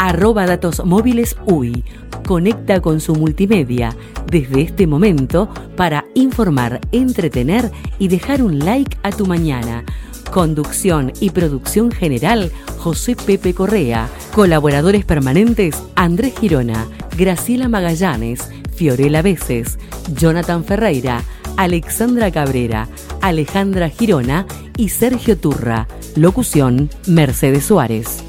Datos Móviles UI. Conecta con su multimedia desde este momento para informar, entretener y dejar un like a tu mañana. Conducción y producción general, José Pepe Correa. Colaboradores permanentes, Andrés Girona, Graciela Magallanes, Fiorella Veces, Jonathan Ferreira, Alexandra Cabrera, Alejandra Girona y Sergio Turra. Locución, Mercedes Suárez.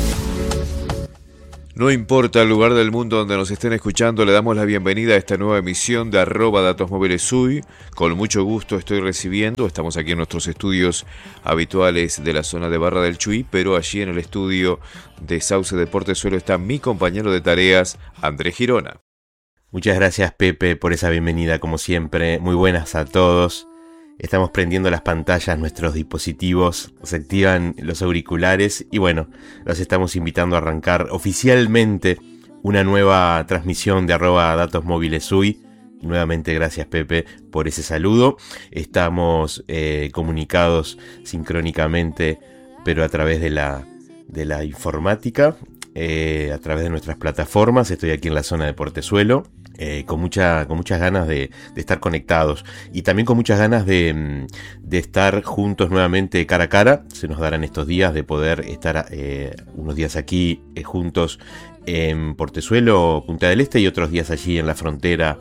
No importa el lugar del mundo donde nos estén escuchando, le damos la bienvenida a esta nueva emisión de @Datos Móviles UI. Con mucho gusto estoy recibiendo, estamos aquí en nuestros estudios habituales de la zona de Barra del Chuy, pero allí en el estudio de Sauce de Portezuelo está mi compañero de tareas, Andrés Girona. Muchas gracias, Pepe, por esa bienvenida, como siempre. Muy buenas a todos. Estamos prendiendo las pantallas, nuestros dispositivos, se activan los auriculares y bueno, los estamos invitando a arrancar oficialmente una nueva transmisión de @Datos Móviles UI. Nuevamente gracias, Pepe, por ese saludo. Estamos comunicados sincrónicamente, pero a través de la informática, a través de nuestras plataformas. Estoy aquí en la zona de Portezuelo. Con muchas ganas de estar conectados y también con muchas ganas de estar juntos nuevamente cara a cara. Se nos darán estos días de poder estar unos días aquí juntos en Portezuelo, Punta del Este, y otros días allí en la frontera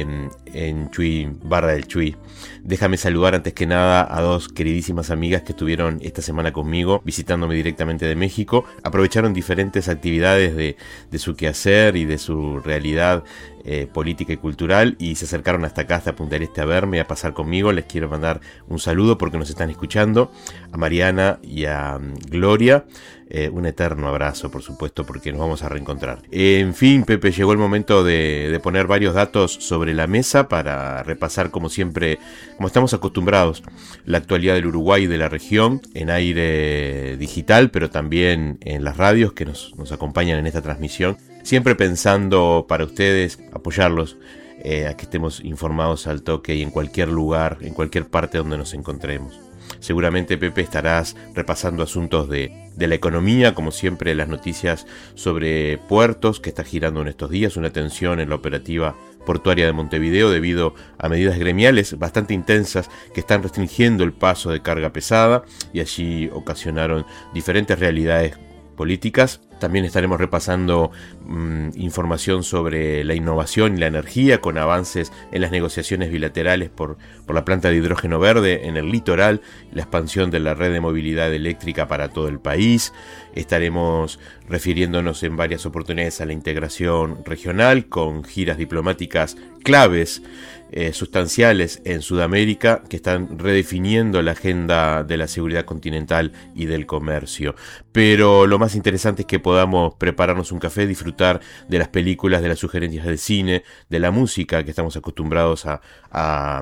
en Chuy, Barra del Chuy. Déjame saludar antes que nada a dos queridísimas amigas que estuvieron esta semana conmigo visitándome directamente de México. Aprovecharon diferentes actividades de su quehacer y de su realidad política y cultural y se acercaron hasta acá, hasta Punta del Este, a verme, a pasar conmigo. Les quiero mandar un saludo porque nos están escuchando, a Mariana y a Gloria. Un eterno abrazo, por supuesto, porque nos vamos a reencontrar. En fin, Pepe, llegó el momento de poner varios datos sobre la mesa para repasar, como siempre, como estamos acostumbrados, la actualidad del Uruguay y de la región en aire digital, pero también en las radios que nos acompañan en esta transmisión. Siempre pensando para ustedes, apoyarlos, a que estemos informados al toque y en cualquier lugar, en cualquier parte donde nos encontremos. Seguramente, Pepe, estarás repasando asuntos de la economía, como siempre las noticias sobre puertos que está girando en estos días, una tensión en la operativa portuaria de Montevideo debido a medidas gremiales bastante intensas que están restringiendo el paso de carga pesada y allí ocasionaron diferentes realidades políticas. También estaremos repasando información sobre la innovación y la energía con avances en las negociaciones bilaterales por la planta de hidrógeno verde en el litoral, la expansión de la red de movilidad eléctrica para todo el país. Estaremos refiriéndonos en varias oportunidades a la integración regional con giras diplomáticas claves, sustanciales en Sudamérica que están redefiniendo la agenda de la seguridad continental y del comercio. Pero lo más interesante es que podamos prepararnos un café, disfrutar de las películas, de las sugerencias del cine, de la música que estamos acostumbrados a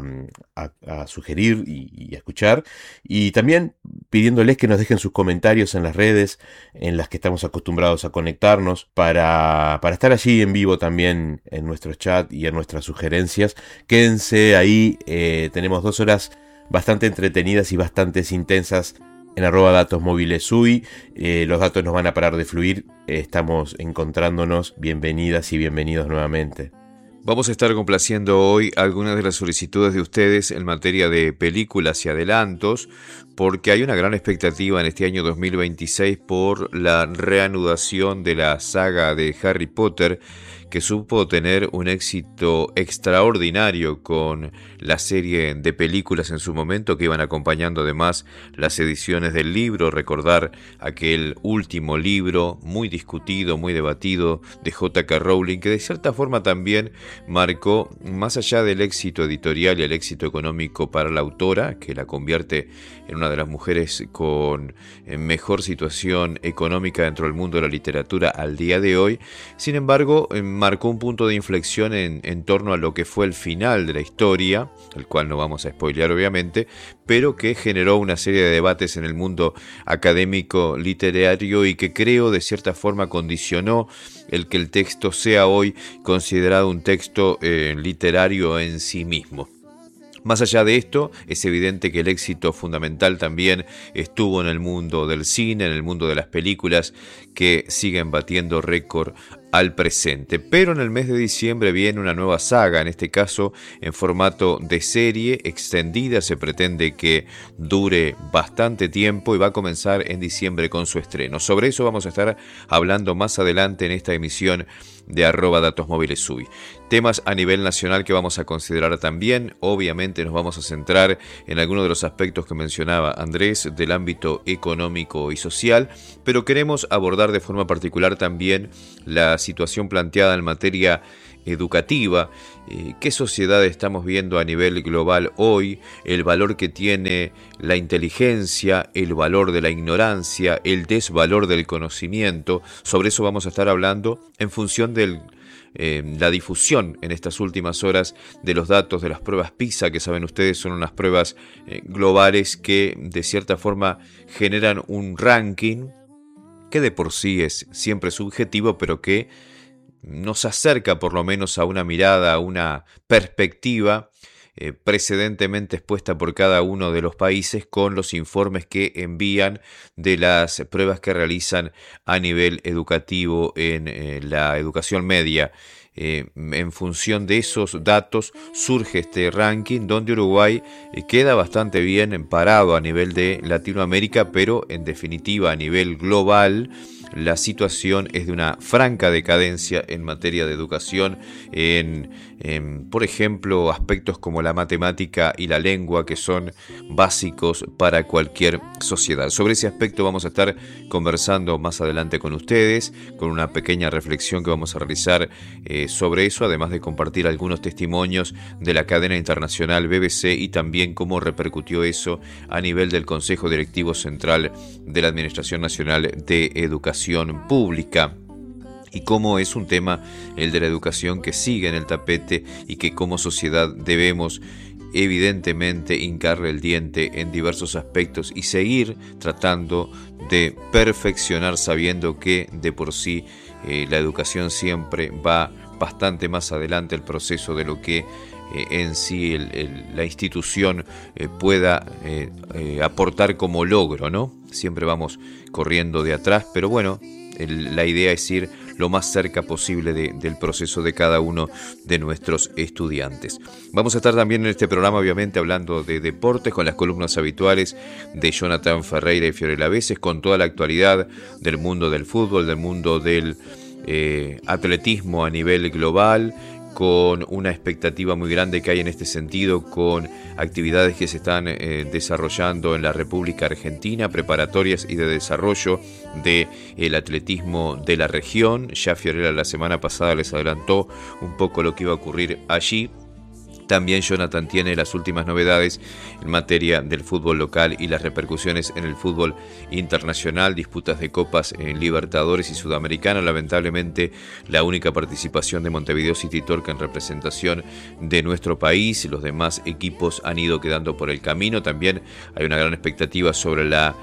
sugerir y a escuchar, y también pidiéndoles que nos dejen sus comentarios en las redes en las que estamos acostumbrados a conectarnos para estar allí en vivo también en nuestro chat y en nuestras sugerencias. Quédense ahí, tenemos 2 horas bastante entretenidas y bastante intensas en @Datos Móviles UI. Los datos nos van a parar de fluir, estamos encontrándonos. Bienvenidas y bienvenidos nuevamente. Vamos a estar complaciendo hoy algunas de las solicitudes de ustedes en materia de películas y adelantos, porque hay una gran expectativa en este año 2026 por la reanudación de la saga de Harry Potter, que supo tener un éxito extraordinario con la serie de películas en su momento que iban acompañando además las ediciones del libro. Recordar aquel último libro muy discutido, muy debatido de J.K. Rowling, que de cierta forma también marcó, más allá del éxito editorial y el éxito económico para la autora, que la convierte en una de las mujeres con mejor situación económica dentro del mundo de la literatura al día de hoy. Sin embargo, marcó un punto de inflexión en torno a lo que fue el final de la historia, el cual no vamos a spoilear obviamente, pero que generó una serie de debates en el mundo académico literario y que creo de cierta forma condicionó el que el texto sea hoy considerado un texto literario en sí mismo. Más allá de esto, es evidente que el éxito fundamental también estuvo en el mundo del cine, en el mundo de las películas, que siguen batiendo récord al presente. Pero en el mes de diciembre viene una nueva saga, en este caso en formato de serie extendida. Se pretende que dure bastante tiempo y va a comenzar en diciembre con su estreno. Sobre eso vamos a estar hablando más adelante en esta emisión de @datosmóvilesui. Temas a nivel nacional que vamos a considerar también. Obviamente nos vamos a centrar en algunos de los aspectos que mencionaba Andrés del ámbito económico y social, pero queremos abordar de forma particular también la situación planteada en materia educativa. ¿Qué sociedad estamos viendo a nivel global hoy? El valor que tiene la inteligencia, el valor de la ignorancia, el desvalor del conocimiento. Sobre eso vamos a estar hablando en función de la difusión en estas últimas horas de los datos de las pruebas PISA, que saben ustedes son unas pruebas globales que de cierta forma generan un ranking que de por sí es siempre subjetivo, pero que nos acerca por lo menos a una mirada, a una perspectiva precedentemente expuesta por cada uno de los países con los informes que envían de las pruebas que realizan a nivel educativo en la educación media. En función de esos datos surge este ranking donde Uruguay queda bastante bien parado a nivel de Latinoamérica, pero en definitiva a nivel global la situación es de una franca decadencia en materia de educación, por ejemplo, aspectos como la matemática y la lengua, que son básicos para cualquier sociedad. Sobre ese aspecto vamos a estar conversando más adelante con ustedes, con una pequeña reflexión que vamos a realizar sobre eso, además de compartir algunos testimonios de la cadena internacional BBC y también cómo repercutió eso a nivel del Consejo Directivo Central de la Administración Nacional de Educación Pública, y cómo es un tema, el de la educación, que sigue en el tapete y que como sociedad debemos evidentemente hincarle el diente en diversos aspectos y seguir tratando de perfeccionar, sabiendo que de por sí la educación siempre va bastante más adelante el proceso de lo que en sí la institución pueda aportar como logro, ¿no? Siempre vamos corriendo de atrás, pero bueno, la idea es ir lo más cerca posible del proceso de cada uno de nuestros estudiantes. Vamos a estar también en este programa, obviamente, hablando de deportes, con las columnas habituales de Jonathan Ferreira y Fiorella Veces, con toda la actualidad del mundo del fútbol, del mundo del atletismo a nivel global, con una expectativa muy grande que hay en este sentido, con actividades que se están desarrollando en la República Argentina, preparatorias y de desarrollo del atletismo de la región. Ya Fiorella la semana pasada les adelantó un poco lo que iba a ocurrir allí. También Jonathan tiene las últimas novedades en materia del fútbol local y las repercusiones en el fútbol internacional, disputas de copas en Libertadores y Sudamericana. Lamentablemente la única participación de Montevideo City Torque en representación de nuestro país, los demás equipos han ido quedando por el camino. También hay una gran expectativa sobre la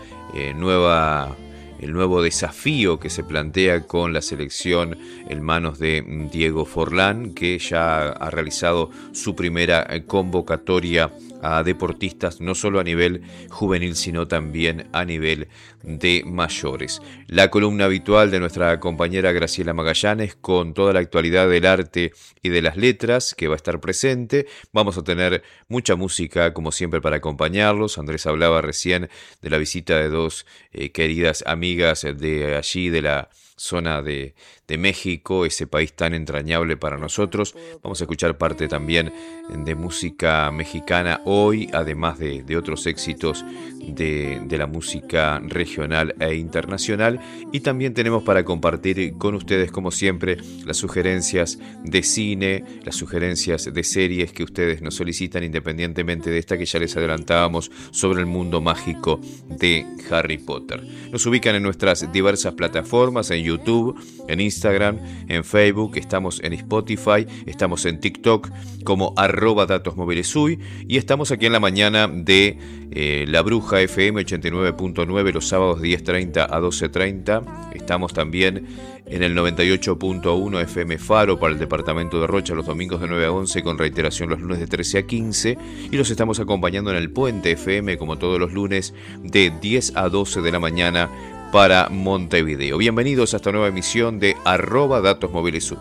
el nuevo desafío que se plantea con la selección en manos de Diego Forlán, que ya ha realizado su primera convocatoria a deportistas, no solo a nivel juvenil, sino también a nivel de mayores. La columna habitual de nuestra compañera Graciela Magallanes, con toda la actualidad del arte y de las letras, que va a estar presente. Vamos a tener mucha música, como siempre, para acompañarlos. Andrés hablaba recién de la visita de dos queridas amigas de allí, de la zona de México, ese país tan entrañable para nosotros. Vamos a escuchar parte también de música mexicana hoy, además de otros éxitos de la música regional e internacional. Y también tenemos para compartir con ustedes, como siempre, las sugerencias de cine, las sugerencias de series que ustedes nos solicitan, independientemente de esta que ya les adelantábamos sobre el mundo mágico de Harry Potter. Nos ubican en nuestras diversas plataformas, en YouTube, en Instagram, en Facebook, estamos en Spotify, estamos en TikTok como @datosmóvilesUy y estamos aquí en la mañana de La Bruja FM 89.9 los sábados 10:30 a 12:30. Estamos también en el 98.1 FM Faro para el departamento de Rocha los domingos de 9 a 11 con reiteración los lunes de 13 a 15 y los estamos acompañando en el Puente FM como todos los lunes de 10 a 12 de la mañana para Montevideo. Bienvenidos a esta nueva emisión de @datosmóvilesUy.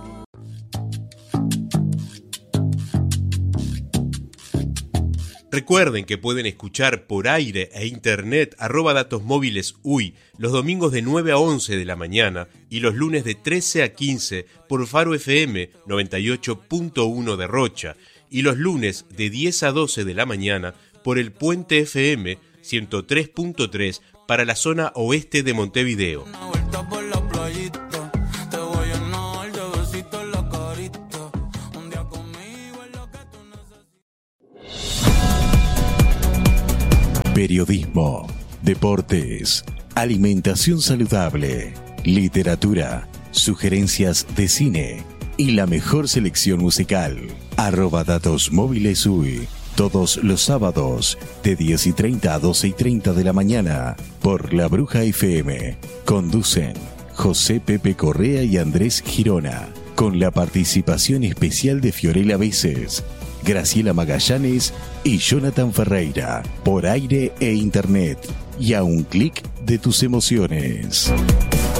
Recuerden que pueden escuchar por aire e internet @datosmóvilesUy los domingos de 9 a 11 de la mañana y los lunes de 13 a 15 por Faro FM 98.1 de Rocha y los lunes de 10 a 12 de la mañana por el Puente FM 103.3 para la zona oeste de Montevideo. Periodismo, deportes, alimentación saludable, literatura, sugerencias de cine y la mejor selección musical. @datosmóvilesUy, todos los sábados de 10:30 a 12:30 de la mañana por La Bruja FM. Conducen José Pepe Correa y Andrés Girona, con la participación especial de Fiorella Veces, Graciela Magallanes y Jonathan Ferreira, por aire e internet, y a un clic de tus emociones.